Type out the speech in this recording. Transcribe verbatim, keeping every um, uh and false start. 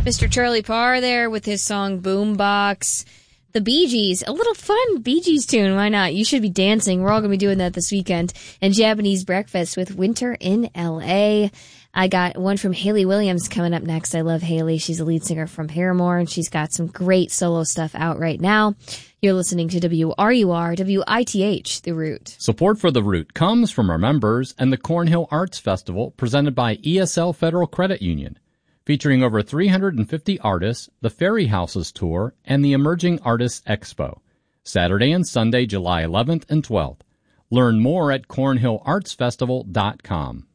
Mister Charlie Parr there with his song Boombox. The Bee Gees, a little fun Bee Gees tune, why not? You should be dancing. We're all going to be doing that this weekend. And Japanese Breakfast with Winter in L A. I got one from Hayley Williams coming up next. I love Hayley. She's a lead singer from Paramore, and she's got some great solo stuff out right now. You're listening to W R U R, W I T H, The Root. Support for The Root comes from our members and the Cornhill Arts Festival presented by E S L Federal Credit Union. Featuring over three hundred fifty artists, the Fairy Houses Tour, and the Emerging Artists Expo. Saturday and Sunday, July eleventh and twelfth. Learn more at cornhill arts festival dot com.